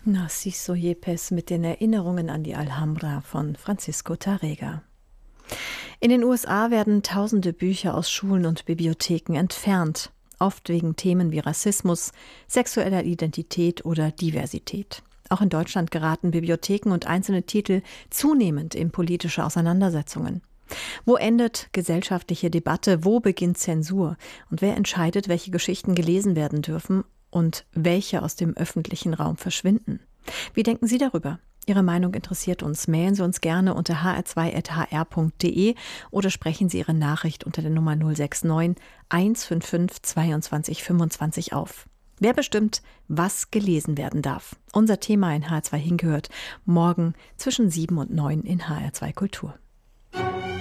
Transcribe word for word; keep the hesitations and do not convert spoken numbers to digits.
Narciso Yepes mit den Erinnerungen an die Alhambra von Francisco Tárrega. In den U S A werden tausende Bücher aus Schulen und Bibliotheken entfernt, oft wegen Themen wie Rassismus, sexueller Identität oder Diversität. Auch in Deutschland geraten Bibliotheken und einzelne Titel zunehmend in politische Auseinandersetzungen. Wo endet gesellschaftliche Debatte, wo beginnt Zensur und wer entscheidet, welche Geschichten gelesen werden dürfen und welche aus dem öffentlichen Raum verschwinden? Wie denken Sie darüber? Ihre Meinung interessiert uns. Mailen Sie uns gerne unter h r zwei at h r punkt d e oder sprechen Sie Ihre Nachricht unter der Nummer null sechs neun, eins fünf fünf, zweiundzwanzig fünfundzwanzig auf. Wer bestimmt, was gelesen werden darf? Unser Thema in H R zwei hingehört morgen zwischen sieben und neun in H R zwei Kultur.